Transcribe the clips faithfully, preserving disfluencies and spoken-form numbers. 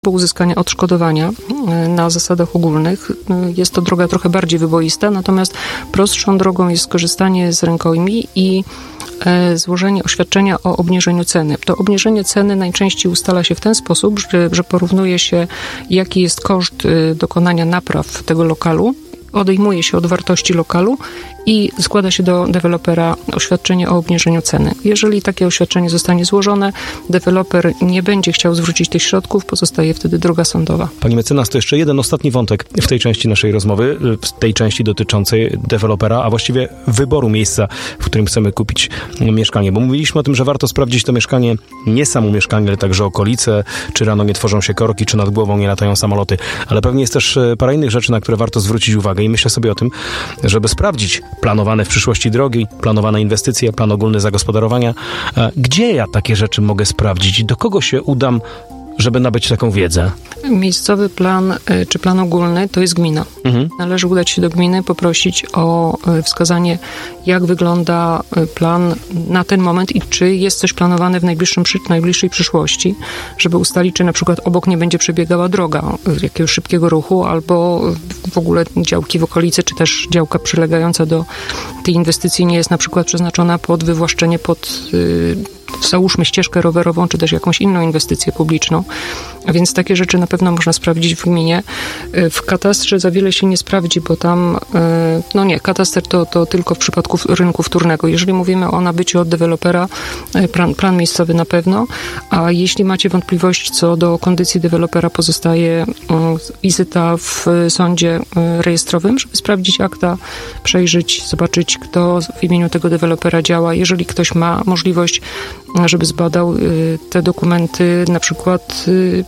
po uzyskania odszkodowania na zasadach ogólnych. Jest to droga trochę bardziej wyboista, natomiast prostszą drogą jest skorzystanie z rękojmi i złożenie oświadczenia o obniżeniu ceny. To obniżenie ceny najczęściej ustala się w ten sposób, że, że porównuje się, jaki jest koszt dokonania napraw tego lokalu, odejmuje się od wartości lokalu i składa się do dewelopera oświadczenie o obniżeniu ceny. Jeżeli takie oświadczenie zostanie złożone, deweloper nie będzie chciał zwrócić tych środków, pozostaje wtedy droga sądowa. Pani mecenas, to jeszcze jeden ostatni wątek w tej części naszej rozmowy, w tej części dotyczącej dewelopera, a właściwie wyboru miejsca, w którym chcemy kupić mieszkanie. Bo mówiliśmy o tym, że warto sprawdzić to mieszkanie, nie samo mieszkanie, ale także okolice, czy rano nie tworzą się korki, czy nad głową nie latają samoloty. Ale pewnie jest też parę innych rzeczy, na które warto zwrócić uwagę i myślę sobie o tym, żeby sprawdzić planowane w przyszłości drogi, planowane inwestycje, plan ogólny zagospodarowania. Gdzie ja takie rzeczy mogę sprawdzić? Do kogo się udam, żeby nabyć taką wiedzę? Miejscowy plan czy plan ogólny to jest gmina. Mhm. Należy udać się do gminy, poprosić o wskazanie, jak wygląda plan na ten moment i czy jest coś planowane w najbliższym, najbliższej przyszłości, żeby ustalić, czy na przykład obok nie będzie przebiegała droga jakiegoś szybkiego ruchu albo w ogóle działki w okolicy, czy też działka przylegająca do tej inwestycji nie jest na przykład przeznaczona pod wywłaszczenie, pod załóżmy ścieżkę rowerową, czy też jakąś inną inwestycję publiczną. A więc takie rzeczy na pewno można sprawdzić w gminie. W katastrze za wiele się nie sprawdzi, bo tam, no nie, kataster to, to tylko w przypadku rynku wtórnego. Jeżeli mówimy o nabyciu od dewelopera, plan, plan miejscowy na pewno, a jeśli macie wątpliwość co do kondycji dewelopera, pozostaje wizyta w sądzie rejestrowym, żeby sprawdzić akta, przejrzeć, zobaczyć, kto w imieniu tego dewelopera działa. Jeżeli ktoś ma możliwość, żeby zbadał te dokumenty, na przykład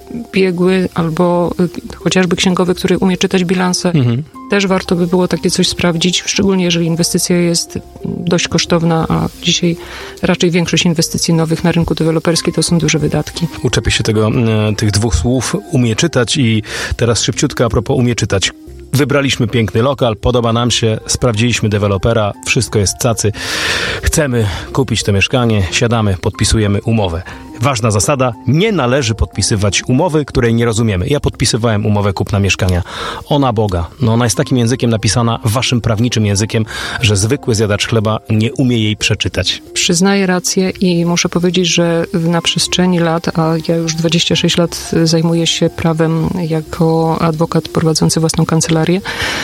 biegły albo chociażby księgowy, który umie czytać bilanse. Mhm. Też warto by było takie coś sprawdzić, szczególnie jeżeli inwestycja jest dość kosztowna, a dzisiaj raczej większość inwestycji nowych na rynku deweloperskim to są duże wydatki. Uczepię się tego, tych dwóch słów, umie czytać i teraz szybciutko a propos umie czytać. Wybraliśmy piękny lokal, podoba nam się, sprawdziliśmy dewelopera, wszystko jest cacy. Chcemy kupić to mieszkanie, siadamy, podpisujemy umowę. Ważna zasada, nie należy podpisywać umowy, której nie rozumiemy. Ja podpisywałem umowę kupna mieszkania. Ona Boga. No ona jest takim językiem napisana, waszym prawniczym językiem, że zwykły zjadacz chleba nie umie jej przeczytać. Przyznaję rację i muszę powiedzieć, że na przestrzeni lat, a ja już dwadzieścia sześć lat zajmuję się prawem jako adwokat prowadzący własną kancelarię,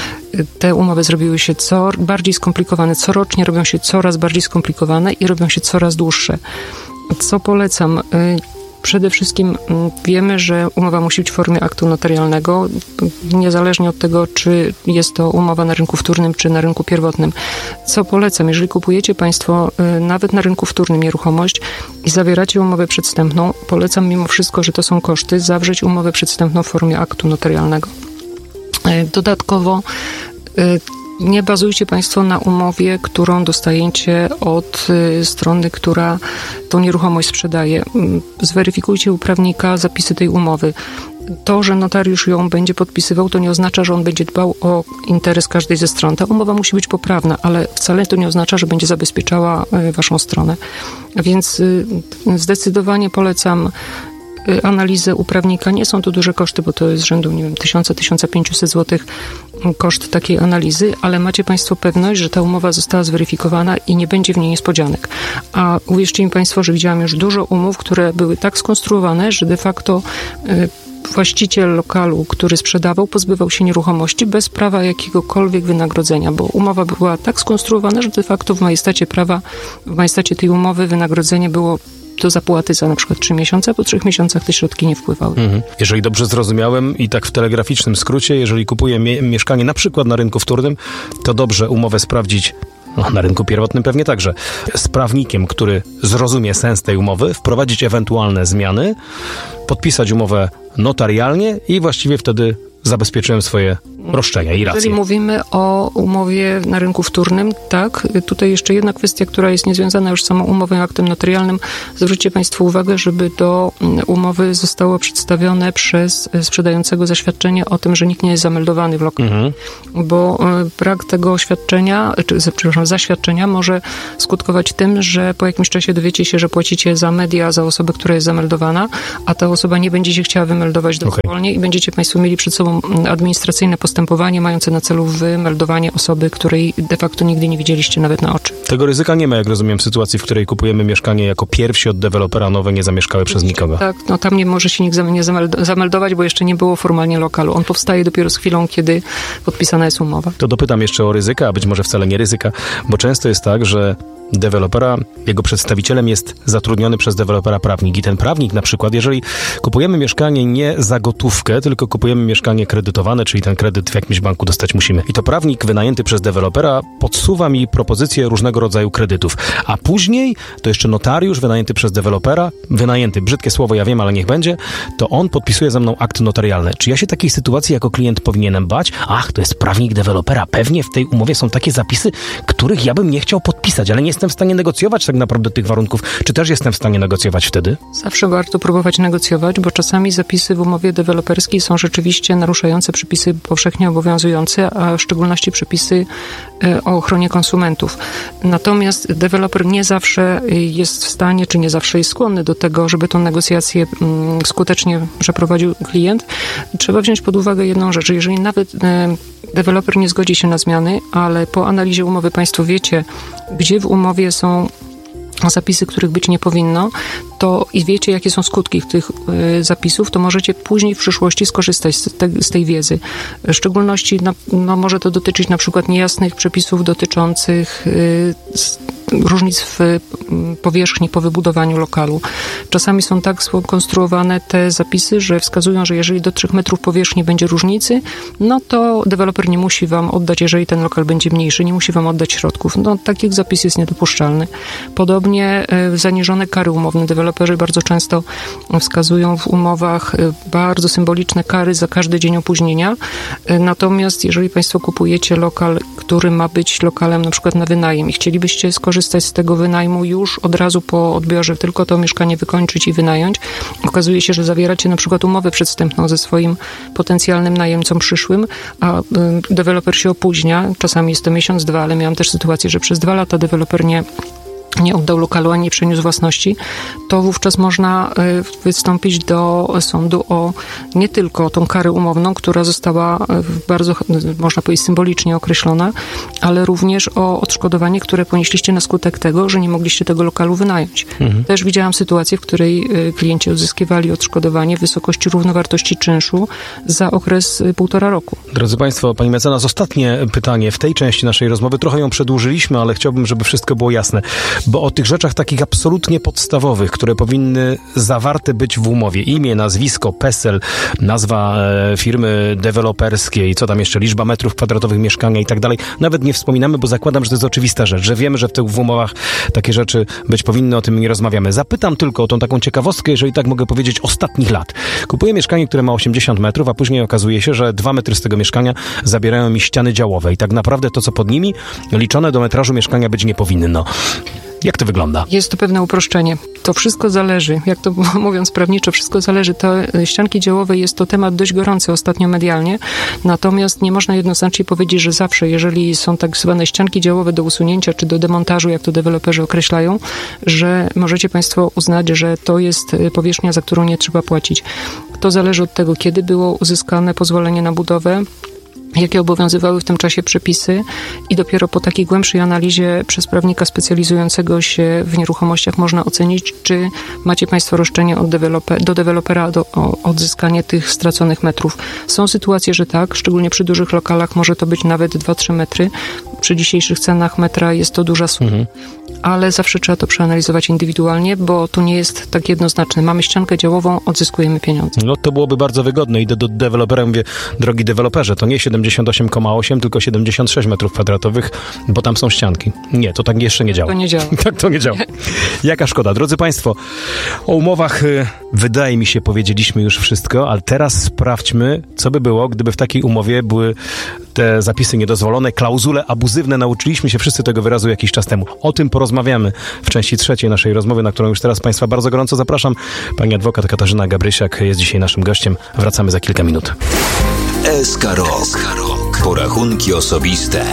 te umowy zrobiły się co bardziej skomplikowane. Corocznie robią się coraz bardziej skomplikowane i robią się coraz dłuższe. Co polecam? Przede wszystkim wiemy, że umowa musi być w formie aktu notarialnego, niezależnie od tego, czy jest to umowa na rynku wtórnym, czy na rynku pierwotnym. Co polecam? Jeżeli kupujecie Państwo nawet na rynku wtórnym nieruchomość i zawieracie umowę przedwstępną, polecam mimo wszystko, że to są koszty, zawrzeć umowę przedwstępną w formie aktu notarialnego. Dodatkowo nie bazujcie Państwo na umowie, którą dostajecie od strony, która tą nieruchomość sprzedaje. Zweryfikujcie u prawnika zapisy tej umowy. To, że notariusz ją będzie podpisywał, to nie oznacza, że on będzie dbał o interes każdej ze stron. Ta umowa musi być poprawna, ale wcale to nie oznacza, że będzie zabezpieczała waszą stronę. Więc zdecydowanie polecam analizę u prawnika. Nie są to duże koszty, bo to jest rzędu, nie wiem, tysiąc do tysiąca pięciuset złotych koszt takiej analizy, ale macie Państwo pewność, że ta umowa została zweryfikowana i nie będzie w niej niespodzianek. A uwierzcie mi Państwo, że widziałam już dużo umów, które były tak skonstruowane, że de facto właściciel lokalu, który sprzedawał, pozbywał się nieruchomości bez prawa jakiegokolwiek wynagrodzenia, bo umowa była tak skonstruowana, że de facto w majestacie prawa, w majestacie tej umowy wynagrodzenie było do zapłaty za na przykład trzy miesiące, a po trzech miesiącach te środki nie wpływały. Mhm. Jeżeli dobrze zrozumiałem i tak w telegraficznym skrócie, jeżeli kupuję mie- mieszkanie na przykład na rynku wtórnym, to dobrze umowę sprawdzić, no, na rynku pierwotnym pewnie także, z prawnikiem, który zrozumie sens tej umowy, wprowadzić ewentualne zmiany, podpisać umowę notarialnie i właściwie wtedy zabezpieczyłem swoje roszczenia i racje. Jeżeli mówimy o umowie na rynku wtórnym, tak. Tutaj jeszcze jedna kwestia, która jest niezwiązana już z samą umową, aktem notarialnym. Zwróćcie Państwo uwagę, żeby do umowy zostało przedstawione przez sprzedającego zaświadczenie o tym, że nikt nie jest zameldowany w lokalu. Mhm. Bo brak tego oświadczenia, czy, przepraszam, zaświadczenia może skutkować tym, że po jakimś czasie dowiecie się, że płacicie za media, za osobę, która jest zameldowana, a ta osoba nie będzie się chciała wymeldować dobrowolnie okay. i będziecie Państwo mieli przed sobą administracyjne postępowanie mające na celu wymeldowanie osoby, której de facto nigdy nie widzieliście nawet na oczy. Tego ryzyka nie ma, jak rozumiem, w sytuacji, w której kupujemy mieszkanie jako pierwsi od dewelopera, nowe, nie zamieszkałe przez nikogo. Tak, no tam nie może się nikt nie zameldować, bo jeszcze nie było formalnie lokalu. On powstaje dopiero z chwilą, kiedy podpisana jest umowa. To dopytam jeszcze o ryzyka, a być może wcale nie ryzyka, bo często jest tak, że dewelopera, jego przedstawicielem jest zatrudniony przez dewelopera prawnik i ten prawnik na przykład, jeżeli kupujemy mieszkanie nie za gotówkę, tylko kupujemy mieszkanie kredytowane, czyli ten kredyt w jakimś banku dostać musimy. I to prawnik wynajęty przez dewelopera podsuwa mi propozycje różnego rodzaju kredytów. A później to jeszcze notariusz wynajęty przez dewelopera, wynajęty, brzydkie słowo, ja wiem, ale niech będzie, to on podpisuje ze mną akt notarialny. Czy ja się takiej sytuacji jako klient powinienem bać? Ach, to jest prawnik dewelopera. Pewnie w tej umowie są takie zapisy, których ja bym nie chciał podpisać, ale nie jestem w stanie negocjować tak naprawdę tych warunków. Czy też jestem w stanie negocjować wtedy? Zawsze warto próbować negocjować, bo czasami zapisy w umowie deweloperskiej są rzeczywiście naruszające przepisy powszechnie obowiązujące, a w szczególności przepisy o ochronie konsumentów. Natomiast deweloper nie zawsze jest w stanie, czy nie zawsze jest skłonny do tego, żeby tą negocjację skutecznie przeprowadził klient. Trzeba wziąć pod uwagę jedną rzecz. Jeżeli nawet deweloper nie zgodzi się na zmiany, ale po analizie umowy Państwo wiecie, gdzie w umowie są zapisy, których być nie powinno, to i wiecie, jakie są skutki tych y, zapisów, to możecie później w przyszłości skorzystać z, te, z tej wiedzy. W szczególności na, no, może to dotyczyć na przykład niejasnych przepisów dotyczących y, z, różnic w y, powierzchni po wybudowaniu lokalu. Czasami są tak skonstruowane te zapisy, że wskazują, że jeżeli do trzech metrów powierzchni będzie różnicy, no to deweloper nie musi wam oddać, jeżeli ten lokal będzie mniejszy, nie musi wam oddać środków. No takich zapis jest niedopuszczalny. Podobnie y, zaniżone kary umowne. Deweloperzy bardzo często wskazują w umowach bardzo symboliczne kary za każdy dzień opóźnienia. Natomiast jeżeli Państwo kupujecie lokal, który ma być lokalem na przykład na wynajem i chcielibyście skorzystać z tego wynajmu już od razu po odbiorze, tylko to mieszkanie wykończyć i wynająć, okazuje się, że zawieracie na przykład umowę przedwstępną ze swoim potencjalnym najemcą przyszłym, a deweloper się opóźnia. Czasami jest to miesiąc, dwa, ale miałam też sytuację, że przez dwa lata deweloper nie nie oddał lokalu, ani nie przeniósł własności, to wówczas można wystąpić do sądu o nie tylko tą karę umowną, która została bardzo, można powiedzieć, symbolicznie określona, ale również o odszkodowanie, które ponieśliście na skutek tego, że nie mogliście tego lokalu wynająć. Mhm. Też widziałam sytuację, w której klienci uzyskiwali odszkodowanie w wysokości równowartości czynszu za okres półtora roku. Drodzy Państwo, Pani mecenas, ostatnie pytanie w tej części naszej rozmowy. Trochę ją przedłużyliśmy, ale chciałbym, żeby wszystko było jasne. Bo o tych rzeczach takich absolutnie podstawowych, które powinny zawarte być w umowie, imię, nazwisko, PESEL, nazwa e, firmy deweloperskiej, co tam jeszcze, liczba metrów kwadratowych mieszkania i tak dalej, nawet nie wspominamy, bo zakładam, że to jest oczywista rzecz, że wiemy, że w tych w umowach takie rzeczy być powinny, o tym nie rozmawiamy. Zapytam tylko o tą taką ciekawostkę, jeżeli tak mogę powiedzieć, ostatnich lat. Kupuję mieszkanie, które ma osiemdziesiąt metrów, a później okazuje się, że dwa metry z tego mieszkania zabierają mi ściany działowe i tak naprawdę to, co pod nimi liczone do metrażu mieszkania być nie powinno. Jak to wygląda? Jest to pewne uproszczenie. To wszystko zależy, jak to mówiąc prawniczo, wszystko zależy. To ścianki działowe jest to temat dość gorący ostatnio medialnie, natomiast nie można jednoznacznie powiedzieć, że zawsze, jeżeli są tak zwane ścianki działowe do usunięcia czy do demontażu, jak to deweloperzy określają, że możecie Państwo uznać, że to jest powierzchnia, za którą nie trzeba płacić. To zależy od tego, kiedy było uzyskane pozwolenie na budowę, jakie obowiązywały w tym czasie przepisy i dopiero po takiej głębszej analizie przez prawnika specjalizującego się w nieruchomościach można ocenić, czy macie Państwo roszczenie od deweloper, do dewelopera do, o odzyskanie tych straconych metrów. Są sytuacje, że tak, szczególnie przy dużych lokalach może to być nawet dwa trzy metry. Przy dzisiejszych cenach metra jest to duża suma. Mhm. ale zawsze trzeba to przeanalizować indywidualnie, bo to nie jest tak jednoznaczne. Mamy ściankę działową, odzyskujemy pieniądze. No to byłoby bardzo wygodne. Idę do dewelopera, mówię, drogi deweloperze, to nie siedemdziesiąt osiem przecinek osiem, tylko siedemdziesiąt sześć metrów kwadratowych, bo tam są ścianki. Nie, to tak jeszcze nie działa. To nie działa. Tak to nie działa. Jaka szkoda. Drodzy Państwo, o umowach y, wydaje mi się powiedzieliśmy już wszystko, ale teraz sprawdźmy, co by było, gdyby w takiej umowie były te zapisy niedozwolone, klauzule abuzywne. Nauczyliśmy się wszyscy tego wyrazu jakiś czas temu. O tym porozmawiamy w części trzeciej naszej rozmowy, na którą już teraz Państwa bardzo gorąco zapraszam. Pani adwokat Katarzyna Gabrysiak jest dzisiaj naszym gościem. Wracamy za kilka minut. S K Rok. Porachunki osobiste.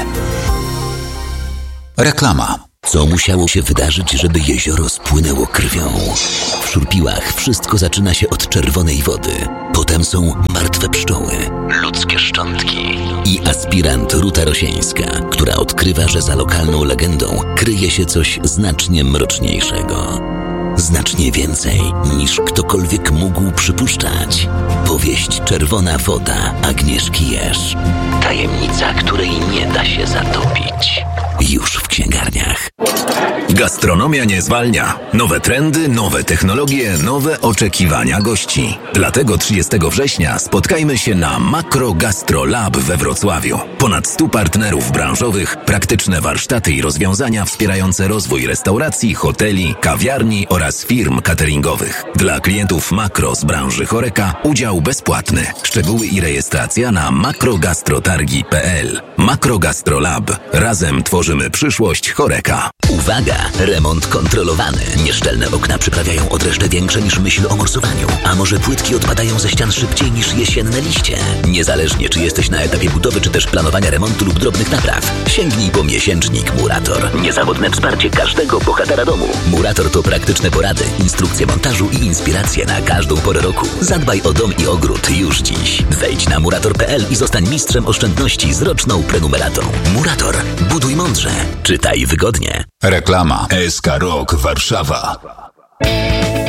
Reklama. Co musiało się wydarzyć, żeby jezioro spłynęło krwią? W Szurpiłach wszystko zaczyna się od czerwonej wody. Potem są martwe pszczoły, ludzkie szczątki i aspirant Ruta Rosieńska, która odkrywa, że za lokalną legendą kryje się coś znacznie mroczniejszego. Znacznie więcej niż ktokolwiek mógł przypuszczać. Powieść Czerwona woda Agnieszki Jerz. Tajemnica, której nie da się zatopić. Już w księgarniach. Gastronomia nie zwalnia. Nowe trendy, nowe technologie, nowe oczekiwania gości. Dlatego trzydziestego września spotkajmy się na Makro Gastro Lab we Wrocławiu. Ponad stu partnerów branżowych, praktyczne warsztaty i rozwiązania wspierające rozwój restauracji, hoteli, kawiarni oraz firm cateringowych. Dla klientów Makro z branży Horeca udział bezpłatny. Szczegóły i rejestracja na makrogastrotargi kropka p l. Makro Gastro Lab. Razem tworzymy przyszłość Horeca. Uwaga! Remont kontrolowany. Nieszczelne okna przyprawiają odreszcze większe niż myśl o morsowaniu. A może płytki odpadają ze ścian szybciej niż jesienne liście? Niezależnie, czy jesteś na etapie budowy, czy też planowania remontu lub drobnych napraw. Sięgnij po miesięcznik Murator. Niezawodne wsparcie każdego bohatera domu. Murator to praktyczne porady, instrukcje montażu i inspiracje na każdą porę roku. Zadbaj o dom i ogród już dziś. Wejdź na murator kropka p l i zostań mistrzem oszczędności z roczną prenumeratą. Murator. Buduj mądrze. Czytaj wygodnie. Reklama. S K Rok Warszawa.